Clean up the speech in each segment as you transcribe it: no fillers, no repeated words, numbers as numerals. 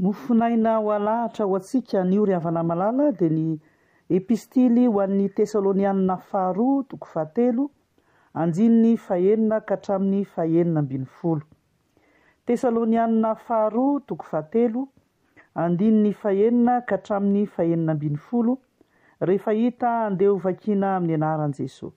Nofinaina ho alahatra ho antsika ny ory havana malala dia ny epistily ho an'ny Tesalonianina faharoa toko fahatelo andininy fahenina ka hatramin'ny fahenina ambin'ny folo. Tesalonianina faharoa toko fahatelo andininy fahenina ka hatramin'ny fahenina ambin'ny folo. Rehefa hita andeha ho vakiana amin'ny anaran'i Jesosy.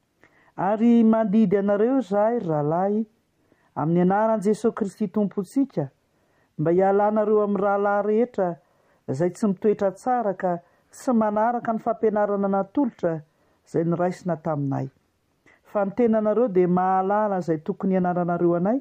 Ary mandidy anareo izahay rahalahy amin'ny anaran'i Jesosy Kristy tompontsika mba hialanareo amin'ny rahalahy rehetra izay tsy mitoetra tsara ka tsy manaraka ny fampianarana natolotra izay noraisina taminay. Fa ny tenanareo dia mahalala izay tokony hianaranareo anay,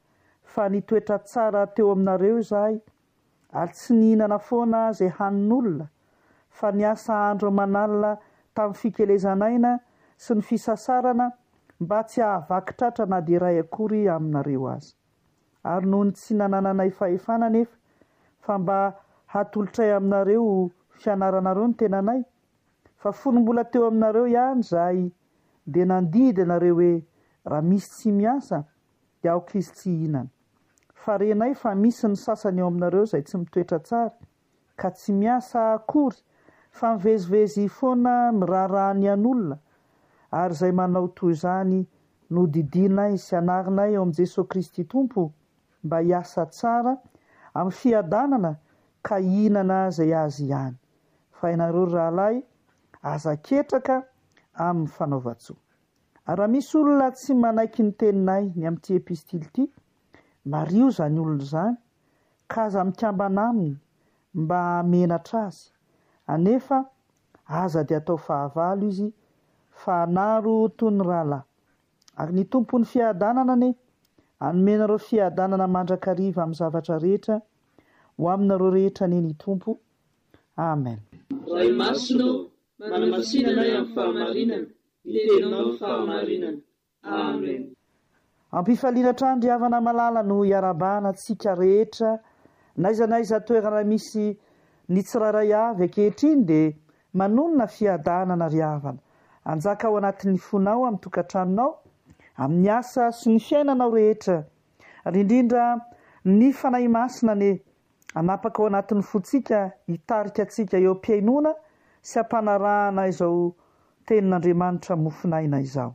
fa nitoetra tsara teo aminareo izahay ary tsy nihinana foana izay hanin'olona, fa niasa andro aman'alina tamin'ny fikelezanaina sy ny fisasarana mba tsy hahavaky tratra na dia iray akory aminareo azy. Ary noho ny tsy nanananay fahefana nefa fa mba hatolotray aminareo fianaranareo ny tenanay, fa fony mbola teo aminareo ihany izahay dia nandidy anareo hoe raha misy tsy miasa dia aoka izy tsy hihinana. Fa renay fa misy ny sasany ao aminareo izay tsy mitoetra tsara ka tsy miasa akory fa mivezivezy foana miraharaha an'olona, ary izay manao toy izany no didinay sy anarinay ao amin'i Jesosy Kristy Tompo mba hiasa tsara amin'ny fiadanana ka hihinana izay azy ihany. Fa ianareo rahalahy aza ketraka amin'ny fanaova-tsoa. Raha misy olona tsy manaiky ny teninay ny amin'ity epistily ity, mario izany olona izany ka aza mikambana aminy mba menatra azy. Anefa aza dia atao fahavalo izy fa anaro toy ny rahalahy. Ary ny tompon'ny fiadanana ane anomenareo fiadanana mandrakariva amin'ny zavatra rehetra ho aminareo rehetra ane ny tompo. Amen. Ray masonao manamasinanay amin'ny fahamarinana, itenao fahamarinana. Amen. Ampifaliana trandry havana malala no iarabana antsika rehetra naizanaiza toerana misy ny tsiraray avy ankehitriny dia manonona fiadanana ry havana. Anjaka ao anatin'ny fonao amin'ny tokantranonao, amin'ny asa sy ny fiainanao rehetra, ary indrindra ny fanahy masina ne anapaka ao anatin'ny fontsika hitarika antsika eo am-piainona sy ampanarahana izao tenin'Andriamanitra mofinaina izao.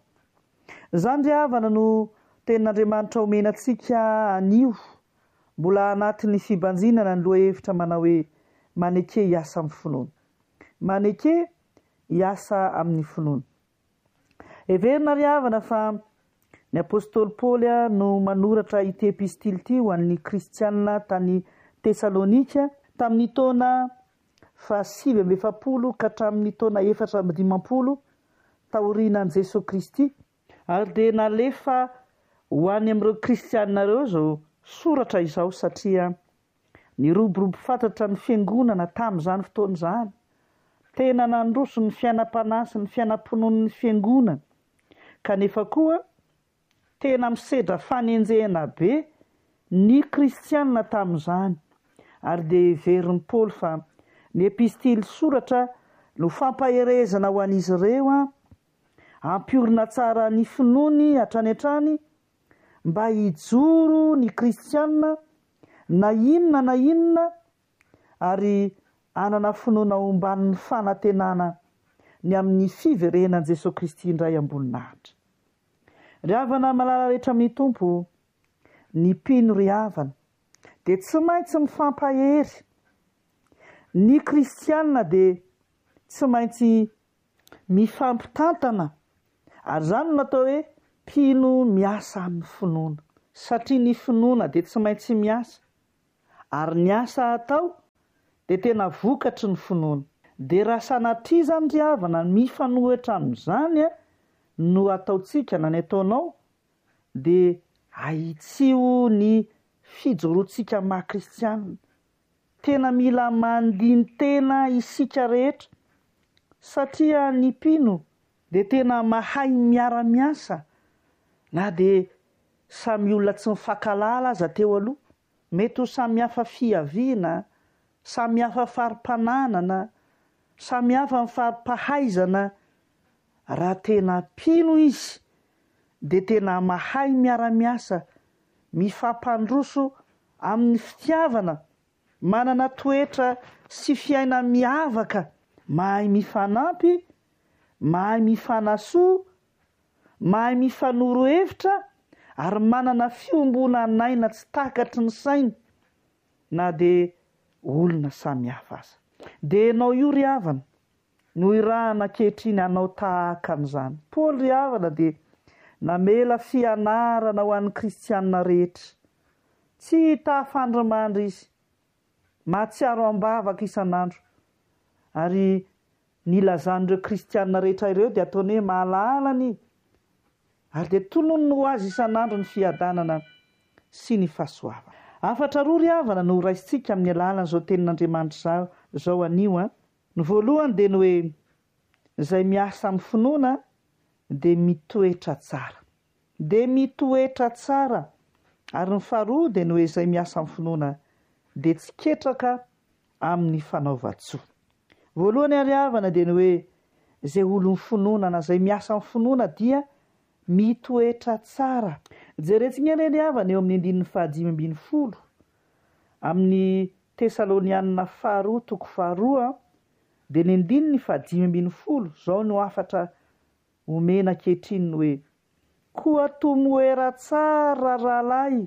Izany ry havana no tenin'Andriamanitra omena antsika anio mbola anatin'ny fibanjinana ny lohahevitra manao hoe maneke hiasa amin'ny finoana. Maneke hiasa amin'ny finoana. Heverina ry havana fa ny apôstôly Paoly no manoratra ity epistily ity ho an'ny kristianina tany Tesalonika tamin'ny taona 770 ka hatramin'ny taona 450 taorianan'i Jesosy Kristy, ary dia nalefa ho any amin'ireo kristianina ireo izao soratra izao satria niroborobo fantatra ny fiangonana tamin'izany fotoana izany. Tena nandroso ny fiainam-panahy sy ny fiainam-ponon'ny fiangonana, kanefa koa tena misedra fanenjehana be ny kristianina tamin'izany. Ary dia heverin'i Paoly fa ny epistily soratra no fampaherezana ho an'izy ireo ampiorina tsara ny finoany hatrany hatrany mba hijoro ny kristianina na inona ary anana finoana omban'ny fanantenana ny amin'ny fiverenan'i Jesosy Kristy indray amboninahitra. Ry havana malala rehetra amin'ny tompo, ny mpino ry havana dia tsy maintsy mifampahery. Ny kristianina dia tsy maintsy mifampitantana, ary izany no natao hoe mpino miasa amin'ny finoana, satria ny finoana dia tsy maintsy miasa, ary ny asa atao dia tena vokatry ny finoana. Dia raha sanatria izany ry havana mifanohitra amin'izany no ataontsika na ny ataonao, dia ahitsio ny fijorontsika maha-kristianina. Tena mila mandiny tena isika rehetra, satria ny mpino dia tena mahay miara-miasa, na dia samy olona tsy mifankalala aza teo aloha, mety ho samy hafa fiaviana, samy hafa farim-pananana, samy hafa amin'ny farim-pahaizana. Raha tena mpino izy dia tena mahay miara-miasa, mifampandroso amin'ny fitiavana manana toetra sy fiaina miavaka, mahay mifanampy, mahay mifanasoa, mahay mifanoro hevitra, ary manana fiombona naina tsy takatry ny sainy na dia olona samihafa aza. Dia ianao io ry havana no irahana ankehitriny hanao tahaka an'izany. Paoly ry havana dia namela fianarana ho an'ny kristianina rehetra. Tsy tahafandrimandry izy, mahatsiaro ambavaka isan'andro. Ary nilazan'ireo kristianina rehetra ireo dia ataony hoe mahalalany, ary dia tononony ho azy isan'andro ny fiadanana sy ny fahasoavana. Afatra roa ry havana no raisintsika amin'ny alalan'izao tenin'Andriamanitra zao anio. Ny voalohany dia ny hoe izay miasa amin'ny finoana dia mitoetra tsara. Dia mitoetra tsara. Ary ny faharoa dia ny hoe izay miasa amin'ny finoana dia tsy ketraka amin'ny fanaova-tsoa. Voalohany ry havana dia ny hoe izay olon'ny finoana na izay miasa amin'ny finoana dia mitoetra tsara. Jerentsika ry havana eo amin'ny 5:10 amin'ny Tesalonianina faharoa toko faharoa dia ny 5:10 zao no afatra omena ankehitriny hoe koa tomoera tsara rahalahy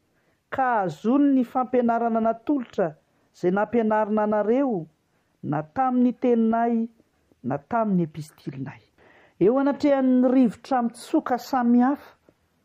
ka azony ny fampianarana natolotra izay nampianarina anareo na tamin'ny teninay na tamin'ny epistilinay. Eo anatrehan'ny rivotra mitsoka samihafa,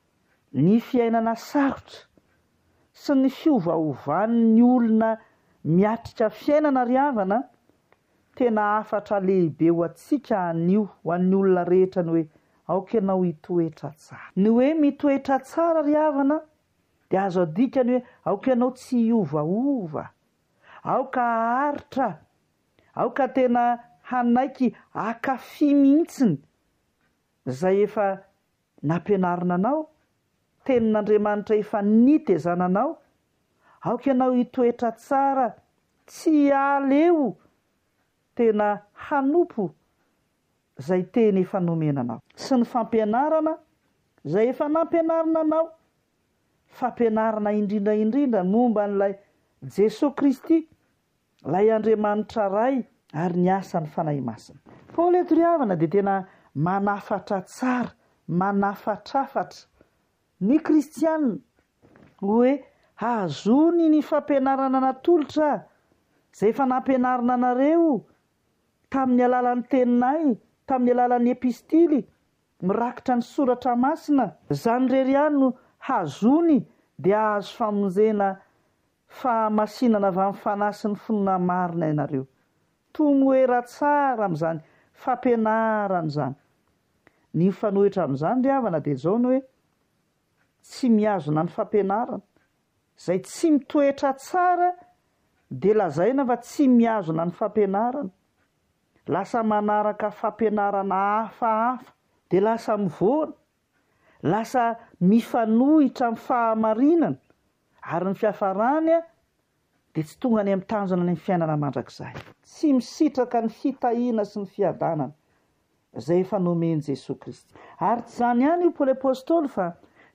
ny fiainana sarotra sy ny fiovaovan'ny olona miatrika fiainana ry havana, tena afatra lehibe ho antsika anio, ho an'ny olona rehetra ny hoe aoka ianao hitoetra tsara. Ny hoe mitoetra tsara ry havana dia azo adikany hoe aoka ianao tsy hiovaova, aoka haharitra, aoka tena hanaiky akafy mihitsiny izay efa nampianarina anao, tenin'Andriamanitra efa nitezananao. Aoka ianao hitoetra tsara, tsy aleo, tena hanompo izay teny efa nomenanao. Sy ny fampianarana izay efa nampianarina anao, fampianarana indrindra momba n'ilay Jesosy Kristy, ilay Andriamanitra ray ary ny asany fanahy masina. Paoly eto ry havana dia tena manafatra tsara, manafatrafatra ny kristianina hoe azony ny fampianarana natolotra izay efa nampianarina anareo tamin'ny alalan'ny teninay, tamin'ny alalan'ny epistily, mirakitra ny soratra masina. Izany rery ihany no hazony dia azo famonjena fahamasinana avy amin'ny fanahy sy ny finoana marina ianareo. Tomoera tsara amin'izany fampianarana izany. Ny fanohitra amin'izany ry havana dia izao no hoe tsy mihazona ny fampianarana, izay tsy mitoetra tsara dia lazaina fa tsy mihazona ny fampianarana, lasa manaraka fampianarana hafahafa dia lasa mivoana, lasa mifanohitra amin'ny fahamarinana, ary ny fiafarany dia tsy tonga any amin'ny tanjona ny fiainana mandrakizay. Tsy misitraka ny fitahiana sy ny fiadanana izay efa nomen'i Jesosy Kristy. Ary tsy izany ihany io Paoly apôstôly fa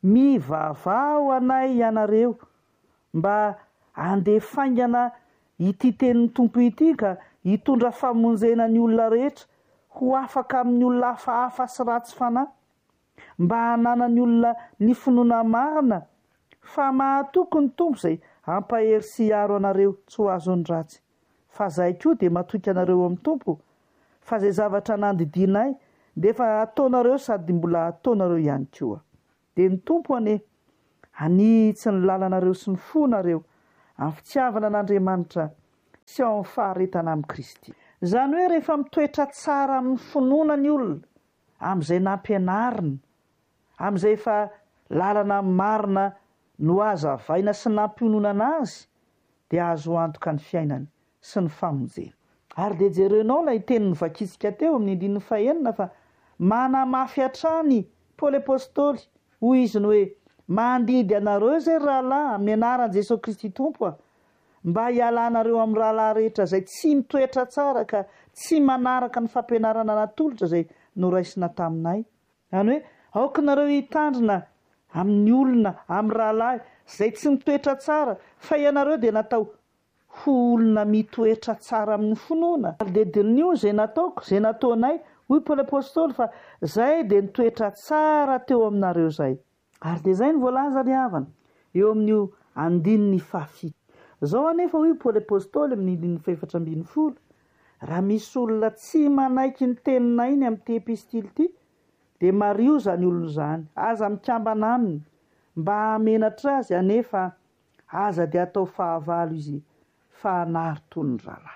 mivavah ho anay ianareo mba handefaingana ity tenin'ny tompo ity ka hitondra famonjena ny olona rehetra ho afaka amin'ny olona hafahafa sy ratsy fanahy, mba hanana ny olona ny finoana marina, fa mahatoky ny tompo izay hampahery sy hiaro anareo tsy ho azony ratsy. Fa zahay koa dia matoky anareo amin'ny tompo, fa izay zavatra nandidinay dia efa ataonareo sady mbola ataonareo ihany koa. Dia ny tompo anie hanitsy ny lalanareo sy ny fonareo amin'ny fitiavana an'Andriamanitra sy ao amin'ny faharetana amin'ny Kristy. Izany hoe rehefa mitoetra tsara amin'ny finoana ny olona, amin'izay nampianarina, amin'izay efa lalana marina no azo avaina sy nampiononana azy, dia azo antoka ny fiainany sy ny famonjena. Ary dia jerenao ilay teny novakitsika teo amin'ny 9 fa manamafy hatrany Paoly apôstôly hoy izy ny hoe mandidy anareo izay rahalahy amin'ny anaran'i Jesosy Kristy tompo mba hialanareo amin'ny rahalahy rehetra izay tsy mitoetra tsara ka tsy manaraka ny fampianarana natolotra izay noraisina taminay. Izany hoe aoka nareo hitandrina amin'ny olona, amin'ny rahalahy izay tsy mitoetra tsara, fa ianareo dia natao ho olona mitoetra tsara amin'ny finoana. Dedin'io zay nataoko, zay nataonay, hoy Paoly apôstôly fa zay dia nitoetra tsara teo aminareo zay. Ary dia zay ny voalaza ry havana eo amin'io 15. Zao anefa hoy Paoly apôstôly amin'ny 4:10, raha misy olona tsy manaiky ny tenina iny amin'ity epistily ity, dia mario zany olona zany, aza mikambana aminy mba hamenatra azy, anefa aza dia atao fahavalo izy fa hanarito ny rahalahy.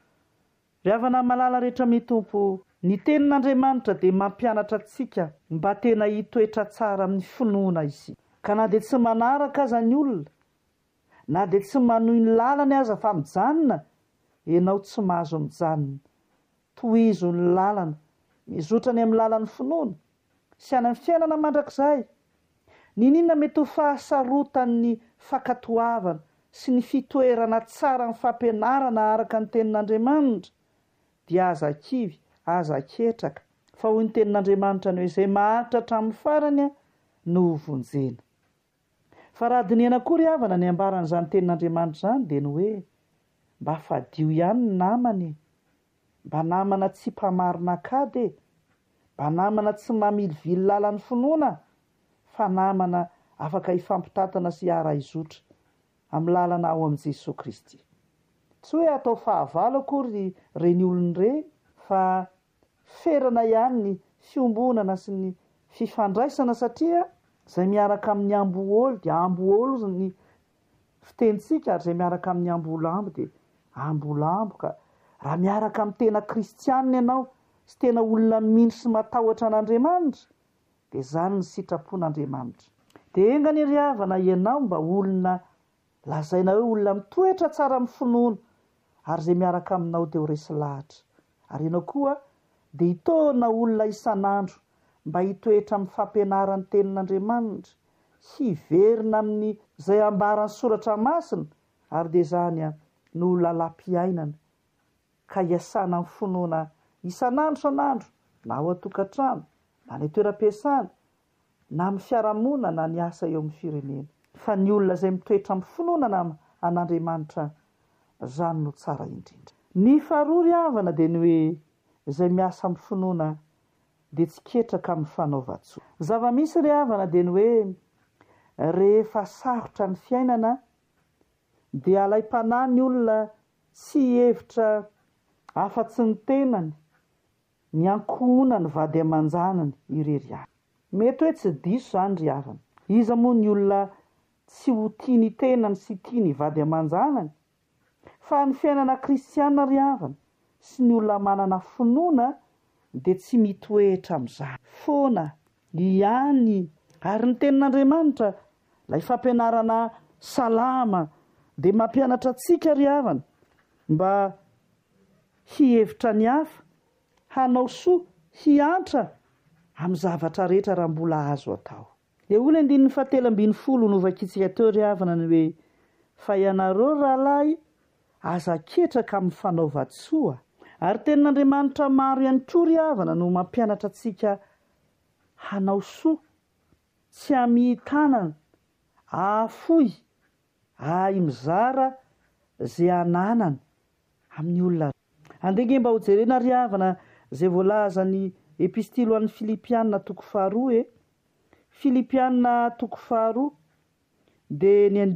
Ry havana malala rehetra mitompo, ny tenin'Andriamanitra dia mampianatra antsika mba tena hitoetra tsara amin'ny finoana izy. Ka na dia tsy manaraka aza ny olona, na dia tsy manohy ny lalany aza fa mijanona, ianao tsy mahazo mijanona. Tohizo ny lalana, mizotrany amin'ny lalan'ny finoana, sy any amin'ny fiainana mandrakizay. Ninona mety ho fahasarotan'ny fankatoavana sy ny fitoerana tsara ny fampianarana araka ny tenin'Andriamanitra dia aza kivy, aza ketraka, fa hoy ny tenin'Andriamanitra ny hoe izay maharitra hatramin'ny farany no vonjena. Fa raha dinihana koa ry havana ny ambaran'izany tenin'Andriamanitra izany dia ny hoe mba fadio ihany ny namany, mba namana tsy mpamarina akady, mba namana tsy mamilivily lalan'ny finoana, fa namana afaka hifampitatana sy hara-izotra amin'ny lalana ao amin'i Jesosy Kristy. Tsy hoe atao fahavalo akory reny olony ireny, fa ferana ihany ny fiombonana sy ny fifandraisana, satria izay miaraka amin'ny amboolo dia amboolo ny fitentsika, ary izay miaraka amin'ny ambolambo dia ambolambo. Ka raha miaraka amin'ny tena kristianina ianao sy tena olona mino sy matahotra an'Andriamanitra, dia izany ny sitrapon'Andriamanitra. Dia engany ry havana ianao mba olona lazaina hoe olona mitoetra tsara amin'ny finoana, ary izay miaraka aminao dia ho resy lahatra. Ary ianao koa dia hitaona olona isan'andro mba hitoetra amin'ny fampianaran'ny tenin'Andriamanitra, hiverina amin'ny izay ambaran'ny soratra masina, ary dia izany no lalam-piainana. Ka hiasana amin'ny finoana isan'andro san'andro, na ao an-tokantrano, na ny toeram-piasana, na amin'ny fiarahamonina, na ny asa eo amin'ny firenena. Fa ny olona izay mitoetra amin'ny finoana an'Andriamanitra, izany no tsara indrindra. Ny faharoa ry havana dia ny hoe izay miasa amin'ny finoana dia tsy ketraka amin'ny fanaova-tsoa. Zava-misy ry havana dia ny hoe rehefa sarotra ny fiainana dia alai-panahy ny olona tsy hevitra afa-tsy ny tenany, ny ankohonany vady aman-janany irery avy. Mety hoe tsy diso izany ry havana. Iza moa ny olona tsy ho tia ny tenany sy tia ny vady aman-janany? Fa ny fiainana kristiana ry havana sy ny olona manana finoana dia tsy mitoetra amin'izany. Foana ihany, ary ny tenin'Andriamanitra, ilay fampianarana salama, dia mampianatra antsika ry havana mba hihevitra ny hafa, hanao soa, hiantra amin'ny zavatra rehetra raha mbola azo atao. Dia olona 17:10 novakitsika teo ry havana ny hoe fa ianareo rahalahy aza ketraka amin'ny fanaova-tsoa. Ary tenin'Andriamanitra maro ihany koa ry havana no mampianatra antsika hanao soa, tsy hamihi-tanana, hahafoy, ahay mizara izay ananana amin'ny olona. Andege mba ho jerena ry havana izay voalaza ny epistily ho an'ny Filipianina 4:2 Filipianina 4:2 dia ny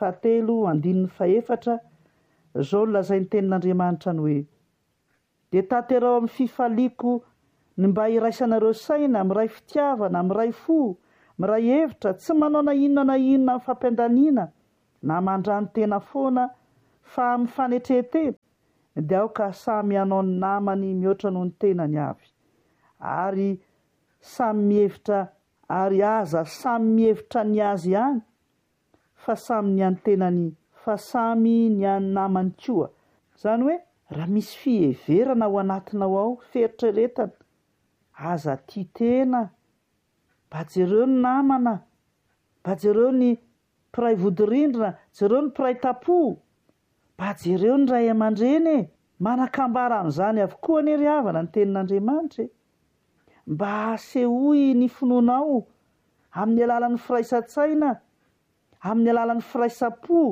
1:13-4 izao lazain'ny tenin'Andriamanitra ny hoe dia tanterao amin'ny fifaliako ny mba iraisanareo saina, miray fitiavana, miray fo, miray hevitra, tsy manao na inona na inona amin'ny fampiandaniana na mandrany tena foana, fa amin'ny fanetrehantena dia aoka samy hanao ny namany mihoatra noho ny tenany avy, ary samy mihevitra, ary aza samy mihevitra ny azy ihany, fa samy ny antenany, fa samy ny namany koa. Izany hoe raha misy fiheverana ao anatinao ao, fieritreretana, aza tia tena, mba jereo ny namana, mba jereo ny mpiray vodirindrina, jereo ny mpiray tapo, mba jereo ny ray aman-dreny, manakambara amin'izany avokoa ny ry havana ny tenin'Andriamanitra, mba asehoy ny finoanao amin'ny alalan'ny firaisan-tsaina, amin'ny alalan'ny firaisan-po,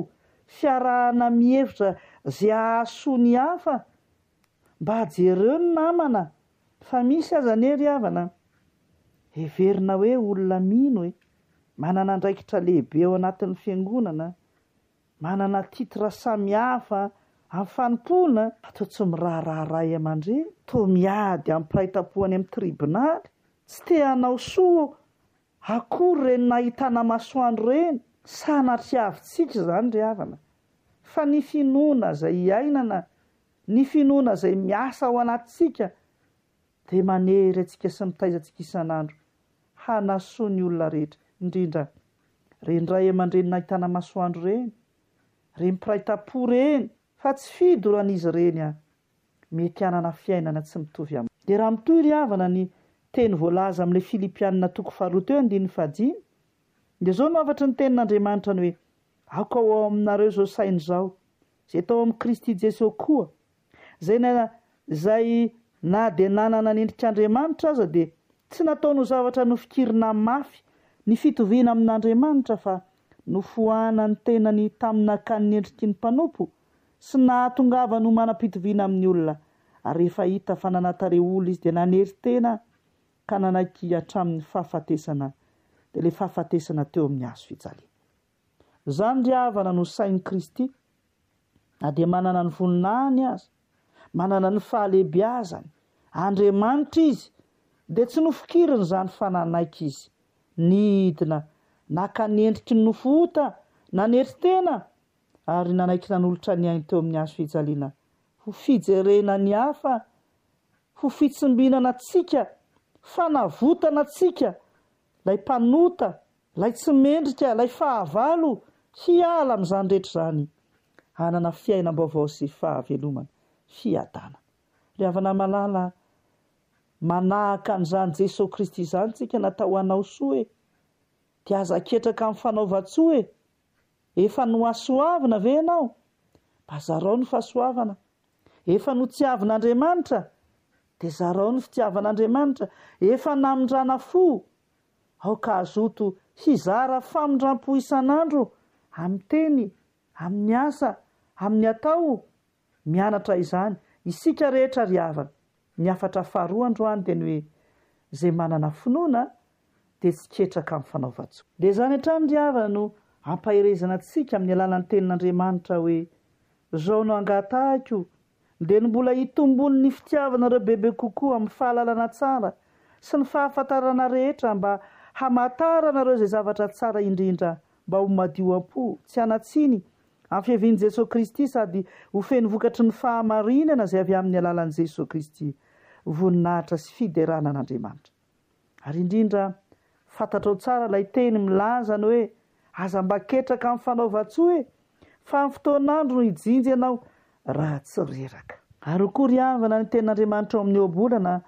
fiarahana mihevitra zay ahasoa ny hafa mba hajereo ny namana fa misy aza nery havana heverina hoe olona mino hoe manana andraikitra lehibe ao anatin'ny fiangonana, manana titra samihafa amin'ny fanimpona, atao tsy miraharaharay aman-dreny, toa miady amin'ny piraitapoany amin'ny tribonaly, tsy te hanao soa akory reny nahitana masoandro reny, sanatry avintsika zany ry havana. Fa ny finoana izay iainana, ny finoana izay miasa ao anatsika dia manery antsika sy mitaiza antsika isan'andro hanasoa ny olona rehetra, indrindra reny ray aman-dreny nahitana masoandro reny, reny piraitapo reny, fa tsy fidoran'izy reny mety hanana fiainana tsy mitovy aminy. Dia raha mitoy ry havana ny teny voalaza amin'ilay Filipianina 4:5, dia zao no afatry ny tenin'Andriamanitra ny hoe aoka ao aminareo zao sainy zao zay tao amin'ny Kristy Jesosy koa, zay na dia nanana ny endrik'Andriamanitra aza dia tsy nataony ho zavatra nofikirina mafy ny fitoviana amin'Andriamanitra, fa nofohana ny tenany tamin'akany ny endriky ny mpanompo sy nahatongava no manam-pitoviana amin'ny olona. Ary rehefa hita fa nanatare olona izy dia nanery tena ka nanaiky hatramin'ny fahafatesana, dia ilay fahafatesana teo amin'ny hazo fijaliana. Zany ry havana no sain'i Kristy, na dia manana ny voninahiny aza, manana ny fahalehibiazany, Andriamanitra izy, dia tsy nofikiriny zany fa nanaiky izy, nidina naka ny endriky ny nofota, nanery tena, ary nanaiky nanolotra ny ainy teo amin'ny hazo fijaliana, ho fijerena ny hafa, ho fitsimbinana tsika, fanavotana tsika, lay mpanota, lay tsy mendrika, lay fahavalo, hiala amin'izany rehetra zany, hanana fiainam-baovao sy fahavelomana, fiadana. Ry havana malala, manahaka an'izany Jesosy Kristy izany tsika natao hanao soa dia aza ketraka amin'ny fanaova-tsoa efa noasoavana ve ianao? Mba zarao ny fahasoavana. Efa notsiavin'Andriamanitra dia zarao ny fitiavan'Andriamanitra. Efa namindrana fo aoka azoto hizara famindram-po isan'andro amin'ny teny, amin'ny asa, amin'ny atao, mianatra izany isika rehetra ry havana. Ny afatra faharoa androany dia ny hoe izay manana finoana dia tsy ketraka amin'ny fanaova-tsoa. Dia izany hatrany ry havana no ampahirezana antsika amin'ny alalan'ny tenin'Andriamanitra hoe zao no angatahiko dia ny mbola hitombony ny fitiavanareo bebe kokoa amin'ny fahalalana tsara sy ny fahafantarana rehetra, mba hamatarana ireo izay zavatra tsara indrindra, mba ho madio am-po, tsy hanatsiny amin'ny fiavian'i Jesosy Kristy, sady ho feno vokatry ny fahamarinana izay avy amin'ny alalan'i Jesosy Kristy, voninahitra sy fideranan'Andriamanitra. Ary indrindra fantatrao tsara ilay teny milaza ny hoe aza mba ketraka amin'ny fanaova-tsoa fa amin'ny fotoan'andro no hijinjy ianao raha tsy reraka. Ary koa ry havana ny tenin'Andriamanitra ao amin'ny obolana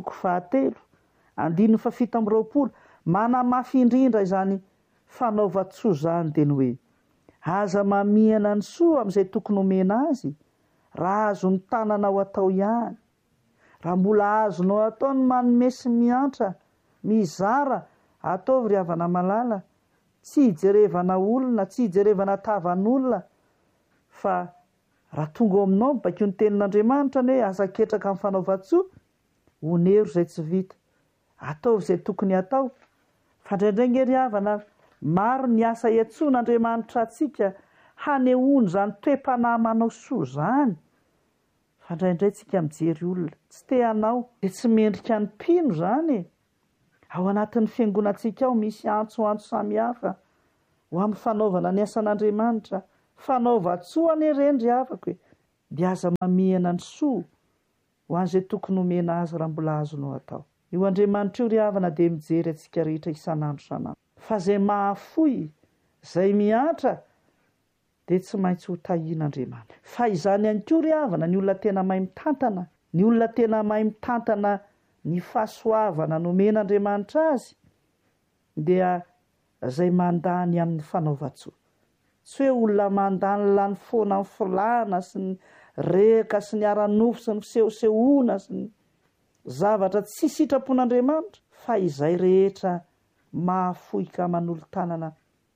2:7-20, manamafy indrindra izany fanaova-tsoa zany dia ny hoe aza mamihana ny soa amin'izay tokony omena azy raha azo ny tananao atao ihany. Raha mbola azonao atao ny manome sy miantra, mizara, ataovy ry havana malala, tsy hijerevana olona, tsy hijerevana tavan'olona, fa raha tonga ao aminao mibakio ny tenin'Andriamanitra ny hoe aza ketraka amin'ny fanaova-tsoa, onero izay tsy vita, ataovy izay tokony atao. Fa indraindray ry havana, maro ny asa iantson'Andriamanitra atsika hanehoany zany toe-panahy manao soa zany, fa indraindray tsika mijery olona tsy te hanao dia tsy mendrika ny mpino zany. Ao anatin'ny fiangonantsika ao misy antsoantso samihafa ho amin'ny fanaovana ny asan'Andriamanitra, fanaova-tsoa anereny ry havako dia aza mamihana ny soa ho an'izay tokony omena azy raha mbola azonao atao. Io Andriamanitra io ry havana dia mijery antsika rehetra isan'andro isan'andro, fa izay mahafoy, izay miantra dia tsy maintsy ho tahian'Andriamanitra. Fa izany ihany koa ry havana ny olona tena mahay mitantana, ny olona tena mahay mitantana ny fahasoavana nomen'Andriamanitra azy dia izay mandany amin'ny fanaova-tsoa. Tsy hoe olona mandany lany foana amin'ny filana sy ny reka sy ny ara-nofo sy ny fisehosehoana sy ny zavatra tsy sitrapon'Andriamanitra, fa izay rehetra mahafoy ka manolo tanana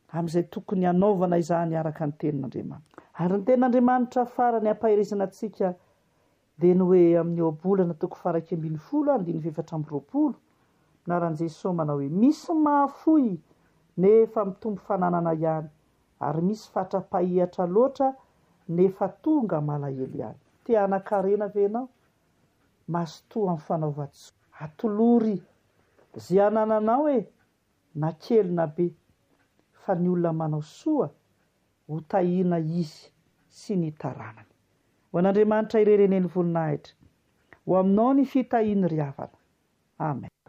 amin'izay tokony hanaovana izany araka ny tenin'Andriamanitra. Ary ny tenin'Andriamanitra farany hampahirizana antsika dia ny hoe amin'ny oabolana toko faraka 20, naran'i Jesosy manao hoe misy mahafoy nefa mitombo fananana ihany, ary misy fatra-pahihatra loatra nefa tonga malahelo ihany. Te hanan-karena ve ianao? Mazotoa amin'ny fanaovan-tsoa. Atolory izay anananao na kely na be, fa ny olona manao soa ho tahiana izy sy ny taranany. Ho an'Andriamanitra irereneny voninahitra, ho aminao ny fitahiany ry havana. Amen.